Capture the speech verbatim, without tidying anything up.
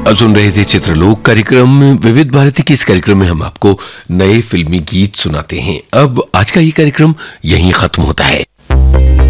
अब सुन रहे थे चित्रलोक कार्यक्रम विविध भारती के। इस कार्यक्रम में हम आपको नए फिल्मी गीत सुनाते हैं। अब आज का ये कार्यक्रम यहीं खत्म होता है।